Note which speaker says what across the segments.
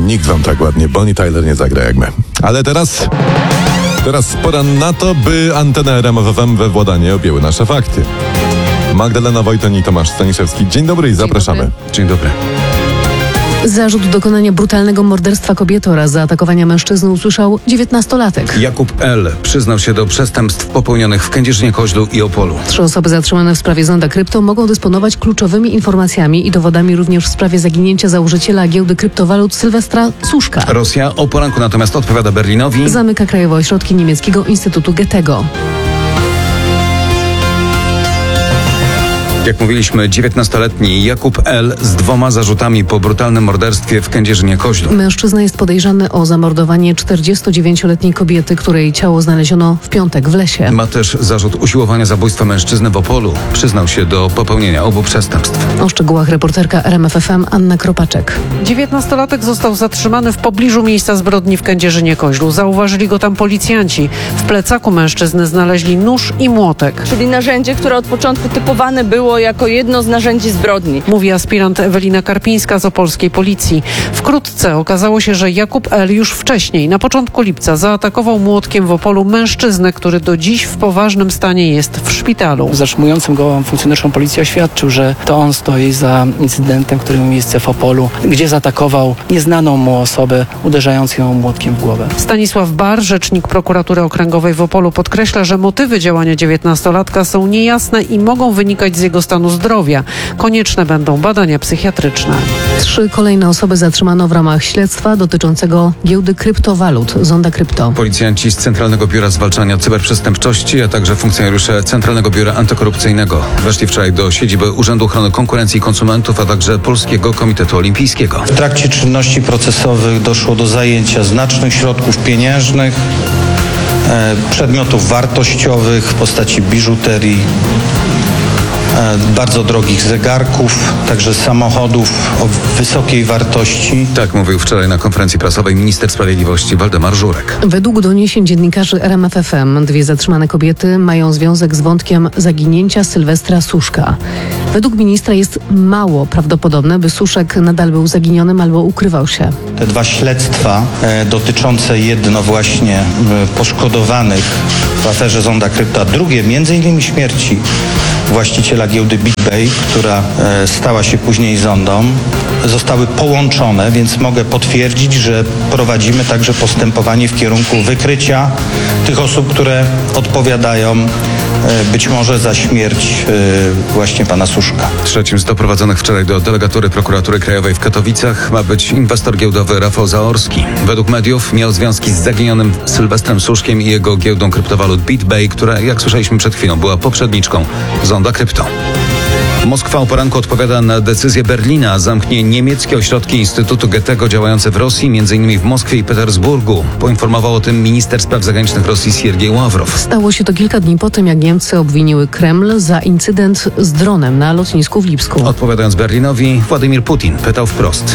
Speaker 1: nikt wam tak ładnie Bonnie Tyler nie zagra jak my. Ale teraz pora na to, by antenę RMF FM we Władanie objęły nasze fakty. Magdalena Wojton i Tomasz Staniszewski. Dzień dobry i zapraszamy.
Speaker 2: Dzień dobry.
Speaker 3: Zarzut dokonania brutalnego morderstwa kobiety oraz zaatakowania mężczyzny usłyszał 19-latek.
Speaker 2: Jakub L. przyznał się do przestępstw popełnionych w Kędzierzynie-Koźlu i Opolu.
Speaker 3: 3 osoby zatrzymane w sprawie Zonda Krypto mogą dysponować kluczowymi informacjami i dowodami również w sprawie zaginięcia założyciela giełdy kryptowalut Sylwestra Suszka.
Speaker 2: Rosja o poranku natomiast odpowiada Berlinowi.
Speaker 3: Zamyka krajowe ośrodki niemieckiego Instytutu Goethego.
Speaker 2: Jak mówiliśmy, 19-letni Jakub L. z 2 zarzutami po brutalnym morderstwie w Kędzierzynie-Koźlu.
Speaker 3: Mężczyzna jest podejrzany o zamordowanie 49-letniej kobiety, której ciało znaleziono w piątek w lesie.
Speaker 2: Ma też zarzut usiłowania zabójstwa mężczyzny w Opolu. Przyznał się do popełnienia obu przestępstw.
Speaker 3: O szczegółach reporterka RMF FM Anna Kropaczek.
Speaker 4: 19-latek został zatrzymany w pobliżu miejsca zbrodni w Kędzierzynie-Koźlu. Zauważyli go tam policjanci. W plecaku mężczyzny znaleźli nóż i młotek.
Speaker 5: Czyli narzędzie, które od początku typowane było jako jedno z narzędzi zbrodni.
Speaker 4: Mówi aspirant Ewelina Karpińska z opolskiej policji. Wkrótce okazało się, że Jakub L. już wcześniej, na początku lipca, zaatakował młotkiem w Opolu mężczyznę, który do dziś w poważnym stanie jest w szpitalu.
Speaker 6: Zatrzymującym go funkcjonariuszom policji oświadczył, że to on stoi za incydentem, który miał miejsce w Opolu, gdzie zaatakował nieznaną mu osobę, uderzając ją młotkiem w głowę.
Speaker 4: Stanisław Bar, rzecznik prokuratury okręgowej w Opolu, podkreśla, że motywy działania 19-latka są niejasne i mogą wynikać z jego stanu zdrowia. Konieczne będą badania psychiatryczne.
Speaker 3: 3 kolejne osoby zatrzymano w ramach śledztwa dotyczącego giełdy kryptowalut Zonda Krypto.
Speaker 2: Policjanci z Centralnego Biura Zwalczania Cyberprzestępczości, a także funkcjonariusze Centralnego Biura Antykorupcyjnego weszli wczoraj do siedziby Urzędu Ochrony Konkurencji i Konsumentów, a także Polskiego Komitetu Olimpijskiego.
Speaker 7: W trakcie czynności procesowych doszło do zajęcia znacznych środków pieniężnych, przedmiotów wartościowych w postaci biżuterii, bardzo drogich zegarków, także samochodów o wysokiej wartości.
Speaker 2: Tak mówił wczoraj na konferencji prasowej minister sprawiedliwości Waldemar Żurek.
Speaker 3: Według doniesień dziennikarzy RMF FM 2 zatrzymane kobiety mają związek z wątkiem zaginięcia Sylwestra Suszka. Według ministra jest mało prawdopodobne, by Suszek nadal był zaginionym albo ukrywał się.
Speaker 7: Te 2 śledztwa dotyczące jedno właśnie poszkodowanych w aferze Zonda Krypto, a drugie między innymi śmierci właściciela giełdy BitBay, która stała się później Zondą, zostały połączone, więc mogę potwierdzić, że prowadzimy także postępowanie w kierunku wykrycia tych osób, które odpowiadają być może za śmierć właśnie pana Suszka.
Speaker 2: Trzecim z doprowadzonych wczoraj do delegatury prokuratury krajowej w Katowicach ma być inwestor giełdowy Rafał Zaorski. Według mediów miał związki z zaginionym Sylwestrem Suszkiem i jego giełdą kryptowalut BitBay, która, jak słyszeliśmy przed chwilą, była poprzedniczką Zonda Krypto. Moskwa o poranku odpowiada na decyzję Berlina. Zamknie niemieckie ośrodki Instytutu Goethego działające w Rosji, m.in. w Moskwie i Petersburgu. Poinformował o tym minister spraw zagranicznych Rosji Siergiej Ławrow.
Speaker 3: Stało się to kilka dni po tym, jak Niemcy obwiniły Kreml za incydent z dronem na lotnisku w Lipsku.
Speaker 2: Odpowiadając Berlinowi, Władimir Putin pytał wprost.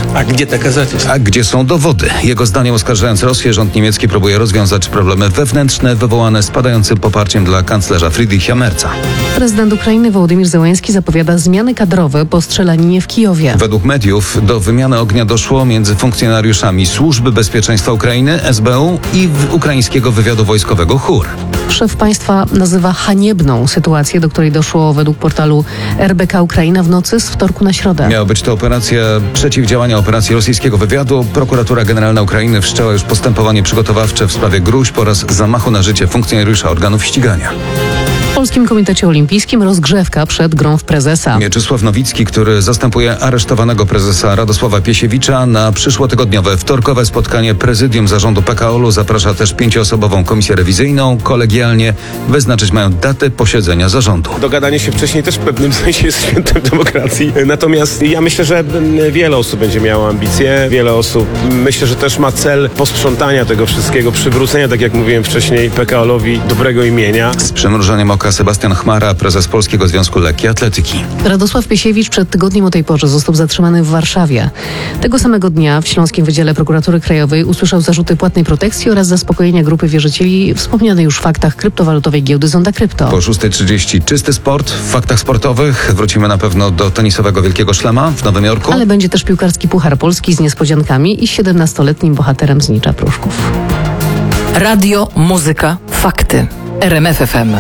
Speaker 2: A gdzie są dowody? Jego zdaniem, oskarżając Rosję, rząd niemiecki próbuje rozwiązać problemy wewnętrzne wywołane spadającym poparciem dla kanclerza Friedricha Merza.
Speaker 3: Prezydent Ukrainy Wołodymyr Zełenski zapowiada zmiany kadrowe po strzelaninie w Kijowie.
Speaker 2: Według mediów do wymiany ognia doszło między funkcjonariuszami Służby Bezpieczeństwa Ukrainy, SBU i ukraińskiego wywiadu wojskowego CHUR.
Speaker 3: Szef państwa nazywa haniebną sytuację, do której doszło według portalu RBK Ukraina w nocy z wtorku na środę.
Speaker 2: Miała być to operacja przeciwdziałania operacji rosyjskiego wywiadu. Prokuratura Generalna Ukrainy wszczęła już postępowanie przygotowawcze w sprawie gruźb oraz zamachu na życie funkcjonariusza organów ścigania.
Speaker 3: W Polskim Komitecie Olimpijskim rozgrzewka przed grą w prezesa.
Speaker 2: Mieczysław Nowicki, który zastępuje aresztowanego prezesa Radosława Piesiewicza, na przyszłotygodniowe wtorkowe spotkanie prezydium zarządu PKOL-u zaprasza też 5-osobową komisję rewizyjną. Kolegialnie wyznaczyć mają datę posiedzenia zarządu.
Speaker 8: Dogadanie się wcześniej też w pewnym sensie jest świętem demokracji. Natomiast ja myślę, że wiele osób będzie miało ambicje. Wiele osób myślę, że też ma cel posprzątania tego wszystkiego, przywrócenia, tak jak mówiłem wcześniej, PKOL-owi dobrego imienia.
Speaker 2: Z przymrużeniem oka Sebastian Chmara, prezes Polskiego Związku Lekkiej Atletyki.
Speaker 3: Radosław Piesiewicz przed tygodniem o tej porze został zatrzymany w Warszawie. Tego samego dnia w Śląskim Wydziale Prokuratury Krajowej usłyszał zarzuty płatnej protekcji oraz zaspokojenia grupy wierzycieli wspomnianej już w faktach kryptowalutowej giełdy Zonda Krypto.
Speaker 2: Po 6:30 czysty sport. W faktach sportowych wrócimy na pewno do tenisowego Wielkiego Szlema w Nowym Jorku.
Speaker 3: Ale będzie też piłkarski Puchar Polski z niespodziankami i 17-letnim bohaterem z Nicza Pruszków.
Speaker 9: Radio, muzyka, fakty. RMF FM.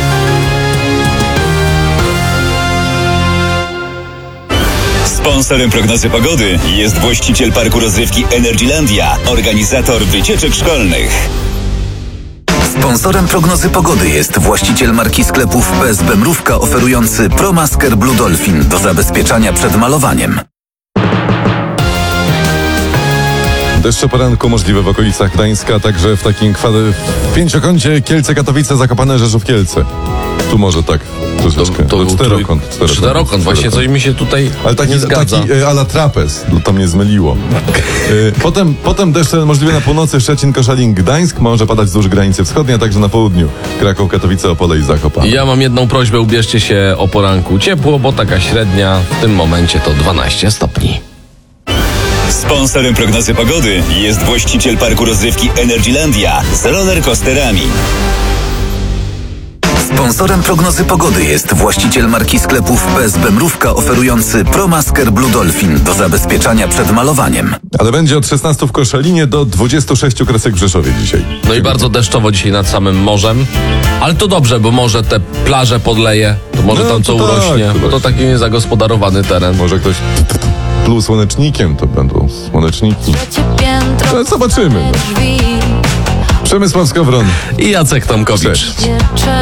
Speaker 10: Sponsorem prognozy pogody jest właściciel parku rozrywki Energylandia, organizator wycieczek szkolnych.
Speaker 11: Sponsorem prognozy pogody jest właściciel marki sklepów PSB Mrówka oferujący ProMasker Blue Dolphin do zabezpieczania przed malowaniem.
Speaker 1: Deszcze poranku możliwe w okolicach Gdańska, także w takim w pięciokącie Kielce-Katowice, Zakopane, Rzeszów-Kielce. Tu może tak troszeczkę.
Speaker 12: To był czterokąt. Właśnie coś mi się tutaj
Speaker 1: ale taki,
Speaker 12: nie zgadza.
Speaker 1: Taki a la trapez, to mnie zmyliło. Potem deszcze możliwe na północy, Szczecin, Koszalin, Gdańsk. Może padać wzdłuż granicy wschodniej, a także na południu. Kraków, Katowice, Opole i Zakopane.
Speaker 12: Ja mam jedną prośbę, ubierzcie się o poranku ciepło, bo taka średnia w tym momencie to 12 stopni.
Speaker 10: Sponsorem prognozy pogody jest właściciel parku rozrywki Energylandia z rollercoasterami.
Speaker 11: Sponsorem prognozy pogody jest właściciel marki sklepów PSB Mrówka oferujący ProMasker Blue Dolphin do zabezpieczania przed malowaniem.
Speaker 1: Ale będzie od 16 w Koszalinie do 26 Kresek w Rzeszowie dzisiaj.
Speaker 12: No i bardzo deszczowo dzisiaj nad samym morzem. Ale to dobrze, bo może te plaże podleje, to może tam co urośnie, bo to taki niezagospodarowany teren.
Speaker 1: Może ktoś pluł słonecznikiem, to będą słoneczniki. No, zobaczymy. Przemysław Skowron
Speaker 12: i Jacek Tomkowicz.
Speaker 1: Cześć.